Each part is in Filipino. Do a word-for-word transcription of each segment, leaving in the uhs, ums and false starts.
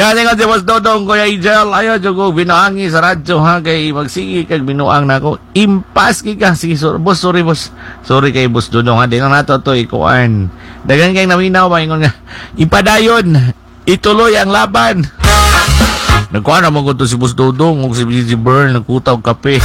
Kaya nga si Boss Dodong, Kuya Ijel, ayaw dyan ko binuangi sa radyo ha, kay magsigi kag binuang na ako. Impas ki ka, sige, sorry, boss, sorry, boss. Sorry kay Boss Dodong ha, di lang nato to ikuan. Dagan kayong naminaw, maingon nga, ipadayon, ituloy ang laban. Nagkuhan naman ko to si Boss Dodong, kung si Busy Burn, nagkutaw kape.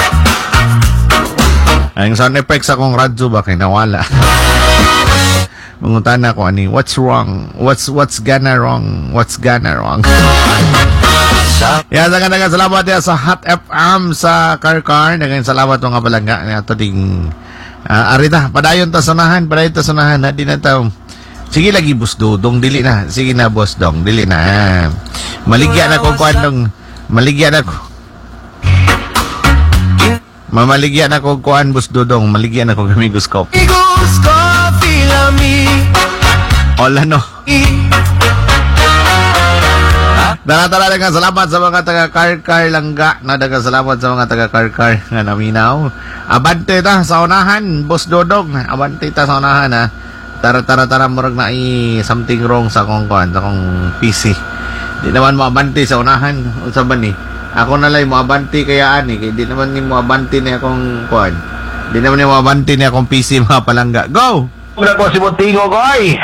Ang sound effects akong radyo ba, kay nawala. Mangutana ko ani, what's wrong? What's what's gonna wrong? What's gonna wrong? Yan, yeah, dagan salamat ya sa Hot F M sa Karkar. Dagan salamat mga palangga na ato ding uh, arita, padayon ta sunahan, padayon ta sunahan na di na tayo. Sige lagi Boss Dodong, dili na. Sige na Boss Dong, dili na. Maligyan ako kuan maligyan ako. Mamaligyan ako kuan Boss Dodong, maligyan ako Amigos Coffee. Amigos Coffee lami. Hola no. Daratala dagang salamat sa mga taga Karkar langga, na dagang salamat sa mga taga Karkar nga naminaw. Abante ta sa unahan Boss Dodong, abante ta sa unahan ha. Tara tara tara murag na i something wrong sa akong kuan, sa akong P C. Di naman maabante sa unahan, unsa ba ni? Ako na lang moabanti kaya ani, kay di naman ni moabanti ni akong kuan. Di naman ni moabanti ni akong P C mga palangga. Go. Muna ko si Montingo ko ay.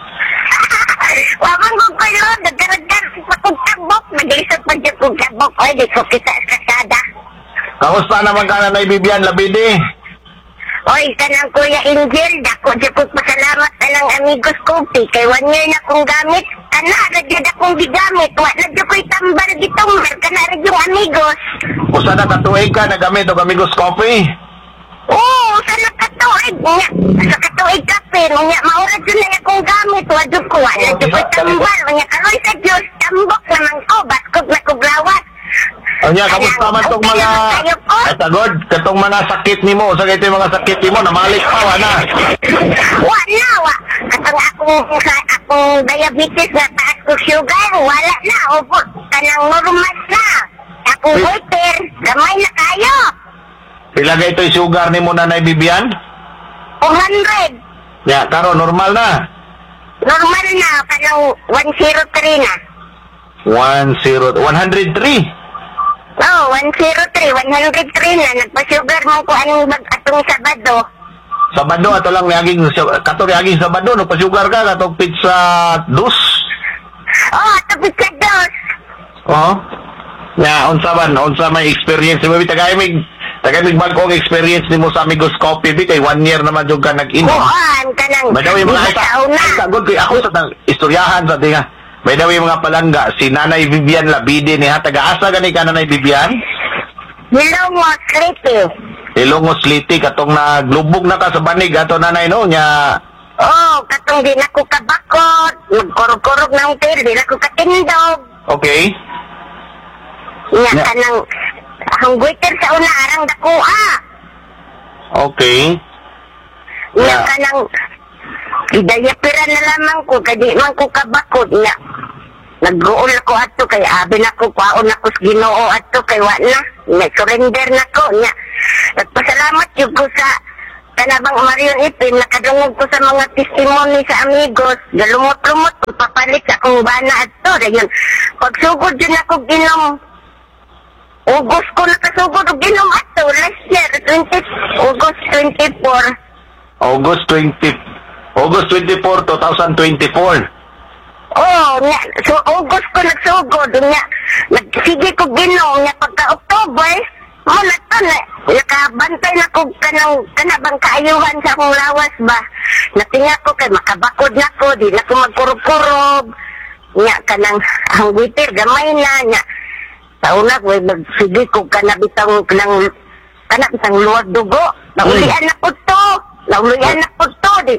Waman ko ko yun, nagdaragdar sa kong tabok, nag-isot pa dyan kong tabok, ay di ko kita kasada. Kamusta naman ka na na Bibian Labidi? Oy, kanang Kuya Angel, dako dyan kong pasalamat na ng Amigos Coffee, kay one year na kong gamit, kana, radyo akong gigamit, wala radyo ko'y tambal gitumbar, kana radyo Amigos. O sana katuig ka na gamit o Amigos Coffee? Oo, sana katuig niya, sa katuig kape, niya, maurad yun na akong gamit, wadyo ko, wala radyo ko'y tambal, niya, karoy sa Diyos, tambok naman ko, baskog na kuglawat. O niya, kamusta man itong mga, ay tagod, katong mga sakit ni mo, sa ito yung mga sakit ni mo, namalik pa, wala. Wala, wa. Katong akong, akong diabetes na taas ko sugar, wala na, upo, kanang normal na. Akong waiter, gamay na kayo. Ilagay ito yung sugar ni mo na naibibiyan? two hundred. Ya, karo, normal na. Normal na, kanang one oh three na. one zero, one oh three? Oo, one oh three, one oh three na. Nagpa-sugar mo ko anong bag atong Sabado. Sabado, ato lang niaging, kato niaging Sabado, no, pa-sugar ka, katong pizza dos? Oo, oh, ato pizza dos. Oo. Ya, unsa man, unsa may experience mo, tagay mig, tagay mig bagong experience nimo sa Amigos Coffee, bi, kay one year naman yung ka nag-inom. Oo, an, kanang, May daw yung mga ay sagod kay ako sa tang istoryahan sa tinga. May daw yung mga palangga, si Nanay Vivian Labidi ni ha, taga-asa gani ka Nanay Vivian? Nilongos, Liti. Ilongos Liti, katong naglubog na ka sa banig, ato Nanay no, nya... Oo, oh, katong di na ko kabakot, nagkurog-kurog ng tail, di na ko katindog. Okay. Nya Yeah. kanang, ang waiter sa una, arang dakuha. Okay. Nya Yeah. kanang, idayapiran na lamang ko, kadi man ko kabakot, nya. Nag-uol ako ato, kay abi na ko, kwaon ako sa Ginoo ato, kay wala. Nya, surrender na ko, nya. Nagpasalamat yung ko sa Tanabang Marion Ipin, nakadungog ko sa mga testimony sa Amigos, galumot-lumot ko, papalit sa akong bana ato. Dayon, pagsugod yun ako ginom, August ko nakasugod og ginom ato, last year, twenty, August twenty-four. August twentieth. August twenty-fourth, twenty twenty-four. Oh, nga, so August ko nagsugod, nga, nagsige ko ginom, nga pagka-October, mo na to, na, nakabantay na ko kanang, kanabang kaayuhan sa akong lawas ba. Natinga ko kay makabakod na ko, di na ko magkurog-kurog, nga, kanang, ang waiter, gamay na, nga, sa una, way, nagsige ko kanabitang, kanang, kanabitang luwag dugo, naulian na ko to, naulian na ko to, di,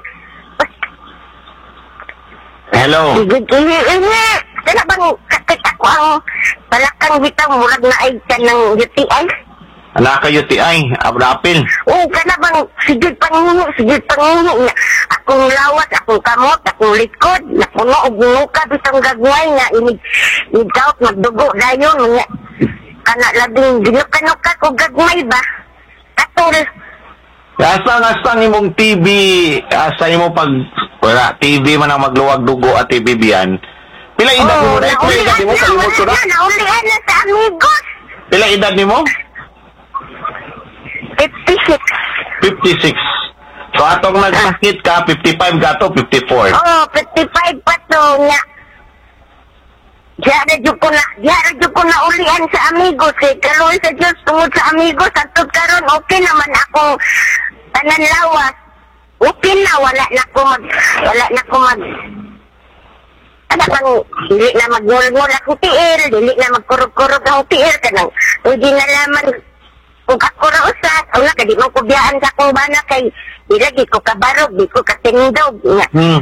Hello. Sige, sige, sige. Kaya bang kakit ako ang palakang bitang murag na ay ka ng U T I? Anak ka U T I, Abrapil. Oo, kaya bang sige pangingi, sige pangingi. Akong lawas, akong kamot, akong likod, napuno og nuka bitang gagway nga inig, inigaot, magdugo dayon. Nga, kana labing ginuka-nuka ko gagmay ba? Katul. Asa nga sa imong T V, asa imo pag wala T V man ang magluwag dugo at T V biyan. Pila edad mo Oh, na? Pila edad naulian mo? na, Kalimot ko wala na. na, naulian na sa amigos. Pila edad ni mo? fifty-six. fifty-six. So atong nagsakit ka, fifty-five ka to, fifty-four. Oh, fifty-five pa to nga. Diyan na ko na, diyan na ko na ulian sa amigos eh. Kaloy sa Diyos tungod sa amigos. At karon okay naman ako tanan lawas. Okay na, wala na ko mag, wala na ko mag, ano bang, dili na magmulmul akong tiil, dili na magkurog-kurog akong tiil, kanang, hindi na laman, kung ako na usat, o nga, kadi mo kubiyaan sa akong bana kay, di lagi ko kabarog, di ko katingdog, nga. Hmm.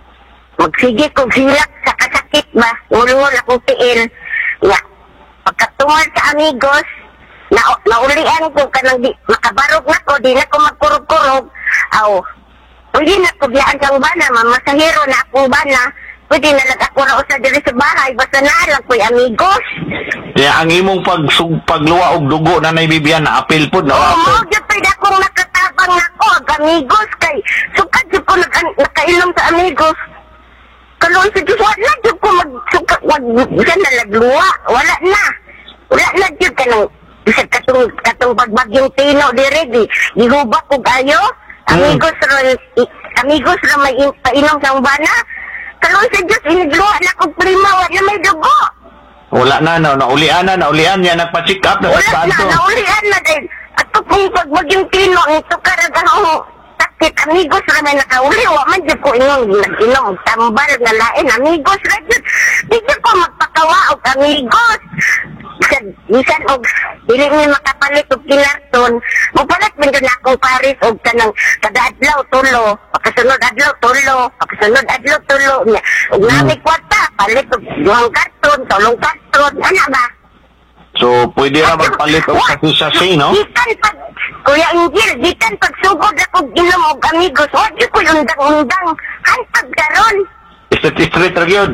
Magsige ko hilak sa kasakit ba, ngulungol akong tiil, nga. Pagkatungal sa amigos, na naulian ko kanang di, makabarog na ko, di na ko magkurog-kurog, aw, pwede na ko biyaan sa bana, mamasahiro na akong bana, pwede na lang ako na usa diri sa bahay, basta naalang ko'y amigos. Kaya ang imong pag pagluwa og dugo na naibibiyan na apil po na Oo, apil. mo, dyan pwede akong nakatabang ako, ag amigos, kay, sukad dyan ko nag nakainom sa amigos. Kaloy sa Diyos, wala dyan ko magsukat, wag, dyan na nagluwa, wala na. Wala na dyan ka nang, isa katong, katong pagbagyong tino, dire, di, gihubak ko kayo. Amigos ron, i- amigos ron may in- painom sa bana. Kaloy sa Diyos, inigluwa na kong prima, wala may dugo. Wala na, na, naulian na, naulian niya, nagpa-check up, Wala na, nagpa-adto. naulian na din. At kung pagbagyong tino, ang tukar ang sakit, amigos ron may nakauli, wa man dyan ko inom, nag-inom, tambal na lain, amigos ron dyan. Di dyan ko magpakawaog, amigos. Bisan, bisan og dili ni makapalit og kinarton, mupalit man dun akong paris og kanang kada adlaw tulo, pagkasunod adlaw tulo, pagkasunod adlaw tulo niya. Og nami kwarta, palit og duhang karton, tulong karton, ana ba? So, pwede na magpalit og sasi-sasi, no? Gikan pag, Kuya Injil, gikan pag sugod akong ginom og amigos, wag ko undang-undang, hantag karon. Street-street ra gyud.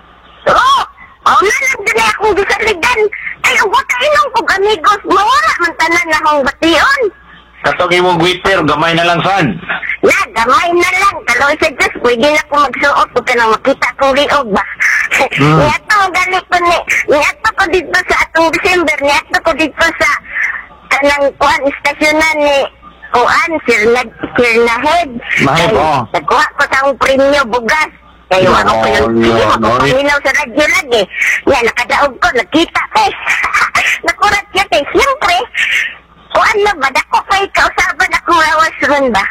Oo! Oh, nalang din akong gisaligan. Ay, ang wata inong kong amigos, mawala man tanan na akong bation. Katong imong Twitter, gamay na lang sad. Na, gamay na lang. Kaloy sa Diyos, pwede na akong magsuot kung ka na makita kong liog ba. Hmm. Niyato, galit ko ni, niyato ko dito sa atong December, niyato ko dito sa kanang kuhan, istasyonan ni Kuan, Sir, na, Sir Nahed. Mahid, Ay, oo. nagkuha ko sa akong premyo, bugas. Kayo Yun, ako ko yung yun, sige, ako yun. paminaw sa radyo lagi. Yan, nakadaog ko, nakita kay. Nakurat niya kay, siyempre, kuan na ba, dako kay kausaban akong lawas ron ba?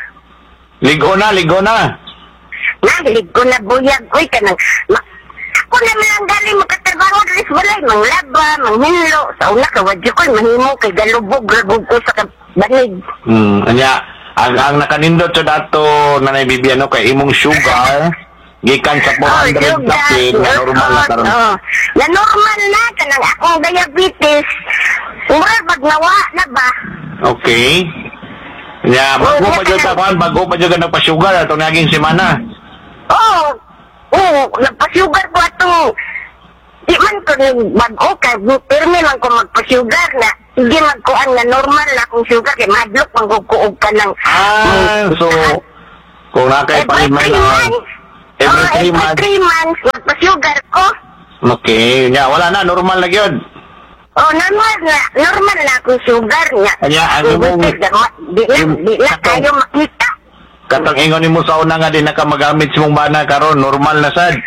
Ligo na, ligo na. Nahilig ko na buyag, uy, kanang, ma- ako naman ang galing makatrabaho rin sa balay, manglaba, manghinlo, sa una ka, wadyo ko, mahimo kay galubog, lagog ko sa banig. Hmm, anya, ang, ang nakanindot sa dato na naibibiyan no, kay imong sugar, gikan sa four hundred sugar, kapin, na normal na karon. oh, na normal na, kanang akong diabetes, mura pag nawa na ba? Okay. Nya, bago pa jud ta kan, bago pa jud ka nagpa-sugar atong naging semana. Oo, oo, nagpa-sugar ko ato. Di man ko nagbago ka, pirmi man ko magpa-sugar na, hindi magkuhan na normal na akong sugar, kay madlok magkukuog ka ng... Ah, so, kung nakay every palimay three na, months, every oh, three every months. three months, magpa-sugar ko. Okay, nya, wala na, normal na yun. Oh, normal na, normal na akong sugar niya. Anya, ang imong- Di na, di na tayo makita. Katang ingon nimo sa una nga din naka magamit sa mong bana karon, normal na sad.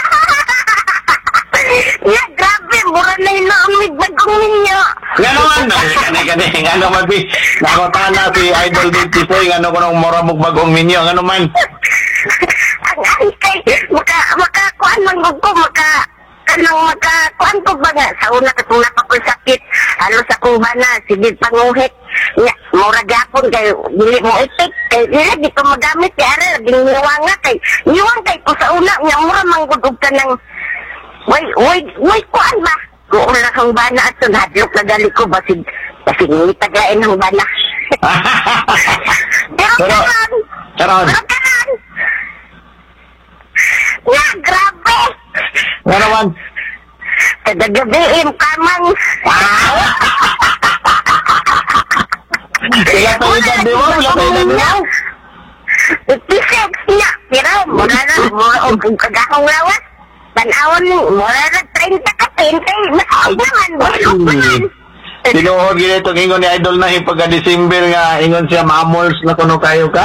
Ya, grabe, mura na yung naamig bagong ninyo. Nga naman, kani kani nga naman bi. Nakotana si Idol Dipti Soy nga ko nang mura mong bagong minyo nga naman. Ang ay kay, maka, makakuan man ko, maka, kanang makakuan ko ba nga, sa una katong napakoy sakit, halos akong bana, sige panguhit, nga, mura gapon kay, dili mo itik, kay, nila, di ko magamit, kay, ara, laging niwanga, kay, niwang kay ko sa una, nga, mura manggudog ka ng, way, way, way, kuan ba? Kung lang ang bana at hadlok na gali ko, basig, basig ngitagain ng bana. Pero Pero, karon, karon. pero karon, nga, grabe! Nga naman. Kada gabi, im kamang. Ilan pa edad di mo? Ilan pa edad di mo? fifty-six niya. Pero, mula na, mula o kung kagakong lawas. Tanawon mura na thirty ka twenty. Masakit naman. Busog naman. Tinuod gini itong ingon ni Idol na pagka-December nga ingon siya mamols na kuno kayo ka.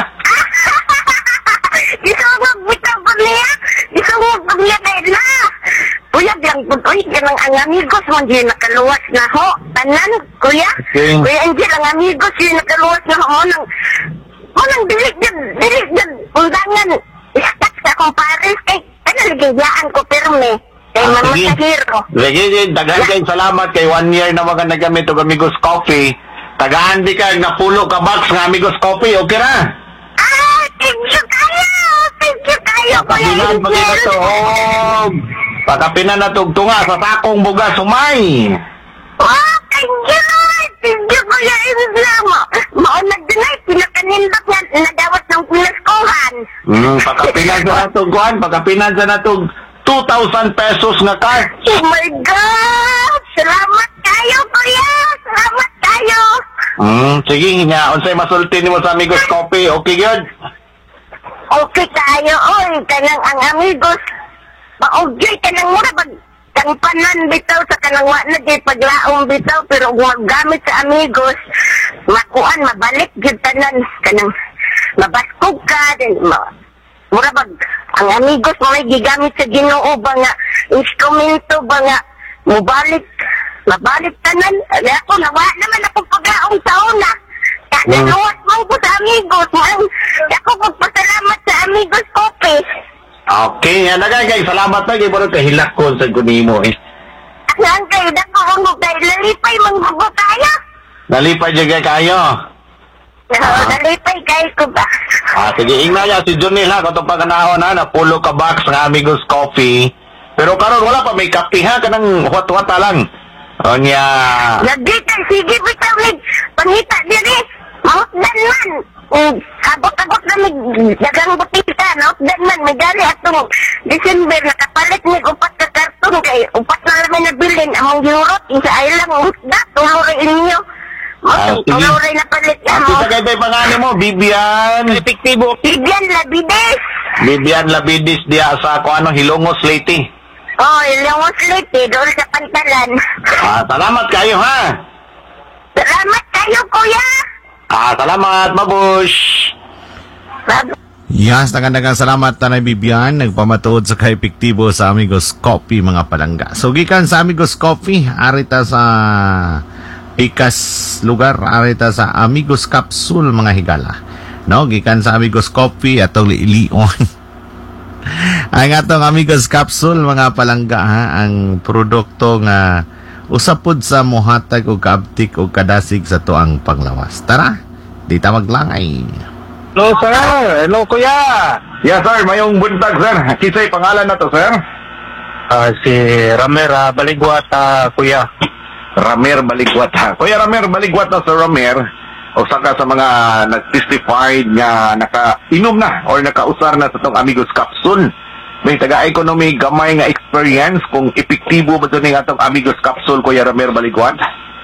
Isugog bitaw ko niya. Isugog ko niya dahil na. Kuya, biyang putoy ka ng ang amigos mo di nakaluwas na ho. Tanan, kuya. Okay. Kuya Angel, ang amigos di nakaluwas na ho. Mo nang, mo nang dilig dyan, dilig dyan. Undangan, istak sa kumpares kay, kanaligayaan ko pirme. Kay Ah, Mama sige. Sahiro. Lagi din, daghan kayong salamat kay one year na mga nagamit og Amigos Coffee. Tagaan di ka na pulo ka box ng Amigos Coffee, okay ra? Ah, thank you kayo! Thank you kayo, Kuya Pakapinan pa kita to, Angel! og pakapinan na tog tunga sa takong buga sumay. Oh, thank you, Lord! Thank you, Kuya Angel! Ma- Maunag din ay, pinakanindot nga nadawat ng pinaskuhan. Hmm, pakapinan sa natog kuan, pakapinan sa natog two thousand pesos nga card. Oh my God! Salamat kayo, Kuya! Salamat kayo! Hmm, sige nga, unsay masulti nimo sa Amigos Coffee, okay good? Okay kayo, oy! Kanang ang amigos. Ma-okay ka nang mura pag kampanan bitaw sa kanang wa na di paglaong bitaw pero huwag gamit sa amigos. Makuan, mabalik yun tanan. Kanang mabaskog ka din. Ma mura pag ang amigos mo may gigamit sa Ginoo ba nga instrumento ba nga mubalik mabalik tanan. Ali ako nawa naman ako paglaong taon na. Kanaluwas mo ko sa amigos. Man, ako magpasalamat sa amigos Coffee. Okay, nga nagay kay salamat na kay puro kahilak ko sa kunimo eh. Ang kayo na ko ang hugay, lalipay manggugo tayo. Nalipay jud kay kayo. Oo, lalipay kayo ko ba? Ah, sige, ingna si Junil ha, katong pagkanahon ha, na pulo ka box ng Amigos Coffee. Pero karon wala pa may kape ha, kanang huwat-huwata lang. O niya, Nagdita, sige, bitaw, mig, pangita diri. Mautdan man. Mm, Abot-abot na mig, dagang butita, nautdan man, may gali atong December, nakapalit mig upat ka karton kay upat na namin nabilin, among giurot, isa ay lang, utda, tuloy inyo. Ah, Mo, sige. tuloy na palit na ati mo. sa kay pangalan mo, Bibian. Epektibo. Bigyan labides. Bibian Labidis dia sa ko ano Hilongos Leyte. Oh, ilang sleep eh, doon sa pantalan. Ah, salamat kayo ha. Salamat kayo, kuya! Ah, salamat, mabush. Bab- Yes, nagandagang salamat Tanay Bibian, nagpamatuod sa kaepektibo sa Amigos Coffee mga palangga. So gikan sa Amigos Coffee, arita sa pikas lugar, arita sa Amigos Capsule mga higala. No, gikan sa Amigos Coffee atong liilion. Ang atong Amigos Capsule mga palangga ha, ang produkto nga usapod sa mohatag og kaabtik og kadasig sa tuang panglawas. Tara, di ta maglangay. Hello, sir. Hello, kuya. Yes, sir. Mayong buntag, sir. Kisay pangalan na to, sir? Ah, si Ramer ah, Baligwat, ah, kuya. Ramer Baligwat, ha? Kuya Ramer Baligwat na, sir Ramer. O saka sa mga nag-testified nga naka-inom na or nakausar na sa itong Amigos Capsule. May taga-economy gamay nga experience kung epektibo ba ito ng atong Amigos Capsule, Kuya Ramer Baligwat?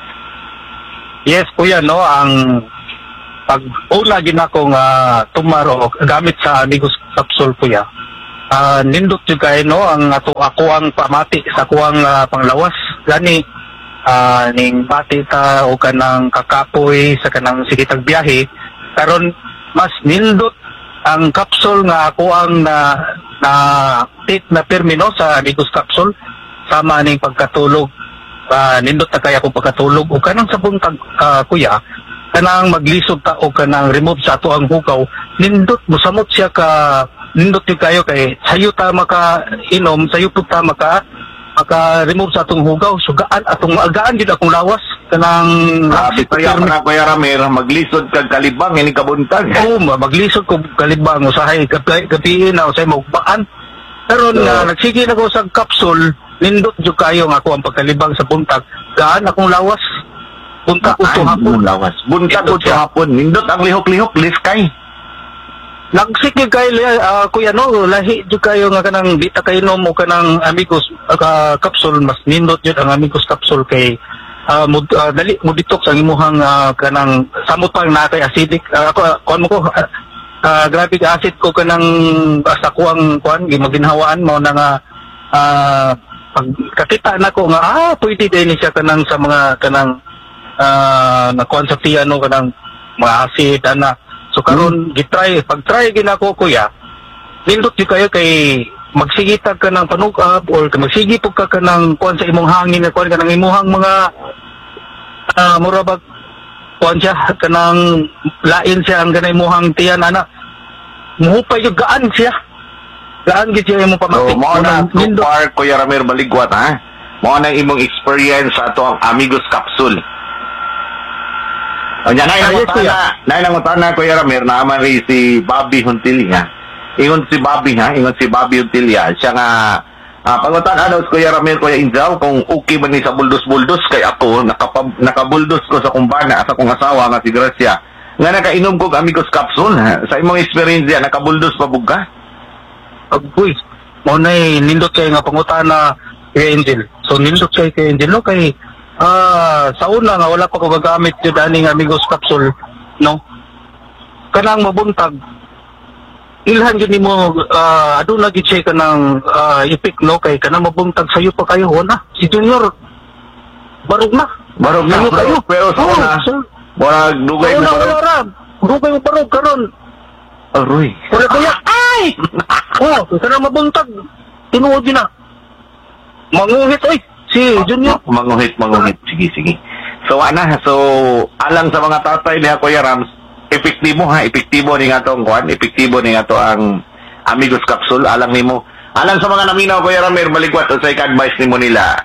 Yes, kuya, no, ang pag una gin ako nga tumaro gamit sa Amigos Capsule, kuya. Ah, nindot jud kay no ang ato ako ang pamati sa kuang ah, panglawas gani ah, ning pati ta o kanang kakapoy sa kanang sigitag biyahe karon mas nindot ang capsule nga ako ang na na tit na termino sa Amigos Capsule sama ning pagkatulog. Ah, nindot na kaya kung pagkatulog o kanang sa buntag, ah, kuya, kanang maglisod ta o kanang remove sa ato ang hugaw, nindot mosamot siya ka nindot yung kayo kay sayo ta maka inom, sayo po ta maka maka remove sa atong hugaw, sugaan atong maagaan din akong lawas kanang Kasi kaya pa na, Kuya Ramer, maglisod kag kalibang, ini kabuntag. Oo, ma- maglisod ko kalibang usahay gabi gabi na usahay magbaan. Pero So, na nagsige na ko sa capsule, nindot jud kayo nga ako ang pagkalibang sa buntag. Gaan akong lawas. Buntag Ay, uto hapon. lawas. Buntag Nindot uto siya. hapon. Nindot ang lihok-lihok, liskay. Nagsige kay uh, kuya no, lahi jud kayo nga kanang di ta kainom o kanang Amigos uh, capsule, mas nindot jud ang Amigos Capsule kay uh, mud, uh, dali mo detox ang imuhang uh, kanang samot pang natay acidic uh, ako kuan mo ko uh, uh, grabe ka acid ko kanang uh, sa kuang kuan gimaginhawaan mo na nga ah pag kakita na ko nga ah pwede din siya kanang sa mga kanang ah nakuan sa tiyano kanang mga acid ana. So karon gitry pag try ginako kuya. Nindot di kayo kay magsigitag ka ng panukab or magsigi po ka ka ng kuan sa imong hangin na kuan ka ng imuhang mga uh, murabag kuan siya ka ng lain siya ang ganay imuhang tiyan ana. Muhupay yung gaan siya. Gaan gid siya imong So, pamatik. mo na so far, Kuya Ramir Baligwat, ha? Mo na imong experience sa ato ang Amigos Capsule. O yan, Ah, yes, kuya. nain ang utana, Kuya Ramir, naaman rin si Bobby Huntilia. Ingon si Bobby, ha? Ingon si Bobby Huntilia. Siya nga, ah, pangutan ano, Kuya Ramir, Kuya Injaw, kung okay ba ni sa buldos-buldos, kay ako, nakapab, nakabuldos ko sa kumbana, sa kong asawa, nga si Gracia. Nga nakainom ko Amigos Capsule, ha? Sa imong experience yan, nakabuldos pa bug ka? Uy, mo na nindot kay nga pangutana kay Angel. So nindot kay kay Angel no kay ah sa una nga wala pa ko gagamit jud ani nga Amigos Capsule no. Kanang mabuntag ilhan gid nimo uh, aduna gid siya kanang uh, ipik no kay kanang mabuntag sayo pa kayo na. Si Junior barog na. Barog na, Sayo pero, pero sa Oo, una, sa- murag dugay Wala mo wala barog. ra. Dugay mo barog karon. Aroy. Wala kaya. Ay! Oh, kanang mabuntag. Tinuod yun na. Manguhit oy. Si Junior. Manguhit, manguhit. Sige, sige. So, ana, so, alang sa mga tatay niya, Kuya Rams, epektibo ha, epektibo ni nga to ang kuhan, epektibo ni nga to ang Amigos Capsule, alang nimo. Alang sa mga naminaw, Kuya Ramir, Baligwat, o sa ika-advise nimo nila,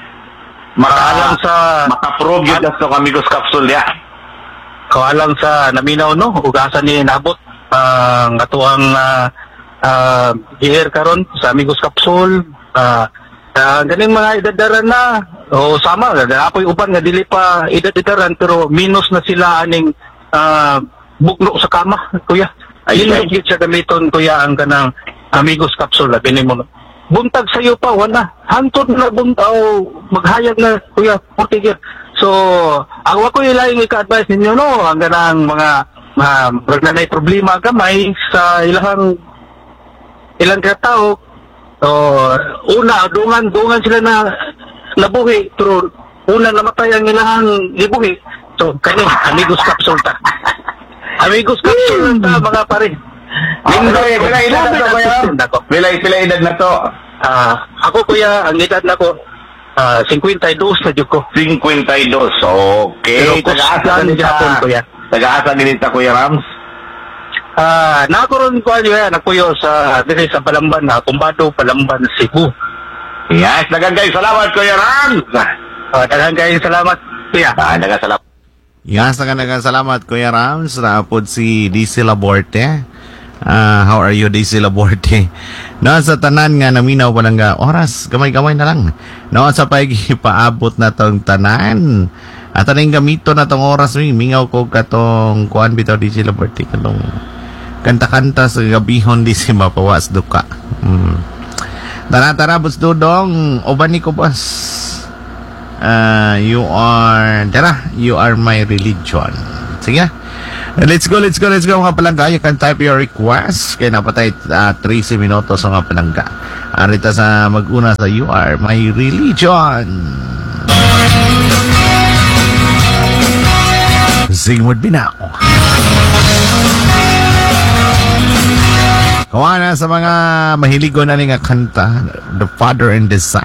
Alang maka, sa maka-prove yun na to Amigos Capsule ya. kawalang sa naminaw no, ugasan ni nabot ang ato ang uh, uh, gear karon sa Amigos Capsule. Uh, uh, ganing mga idadaran na o sama apoy uban nga dili pa idadaran pero minus na sila aning uh, buklo sa kama kuya. Ay, Ayun ay. yung siya gamiton kuya ang kanang Amigos Capsule labi nimo no. Buntag sayo pa wala hantod na buntaw maghayag na kuya forty gear. So ang wako ilaing ika-advise ninyo no ang ganang mga mga uh, na problema gamay sa ilahang ilang katao. So una dungan dungan sila na nabuhi pero una namatay ang ilahang libuhi. So kani Amigos Capsule ta. Amigos Capsule ta mga pare. Pilay, pilay edad na to, Kuya Ram? Nako. Pilay, pilay edad na to. Ah, ako kuya, ang edad na ko, ah, fifty-two na jud ko. fifty-two. Okay. Pero Taga-asa kusgan din gyapon, ta. Kuya. Taga-asa din ta, Kuya Rams. Ah, nakaroon ko ano yan, nakuyo sa dire sa Palamban na Kumbado, Palamban, Cebu. Yes, dagang guys. Salamat, Kuya Rams. Ah, daghang kayo salamat, kuya. Ah, dagang salamat. Yes, naga salamat Kuya Rams. Naapod si D C Laborte. Ah, how are you, D C Laborte? No, sa tanan nga naminaw pa lang nga oras, gamay-gamay na lang. No, sa pagipaabot na tong tanan. At aning gamito na tong oras, mi mingaw ko katong kuan bitaw D C Laborte katong kanta-kanta sa gabihon di si mapawas duka. Hmm. Tara-tara, Boss Dudong, uban ni ko, boss. Uh, you are, tara, you are my religion. Sige. Let's go, let's go, let's go mga palangga. You can type your request. Kaya napatay uh, thirty minutos sa mga palangga. Arita sa mag-una sa You Are My Religion. Sing with me now. Kawa na sa mga mahiligo na nga kanta, The Father and the Son.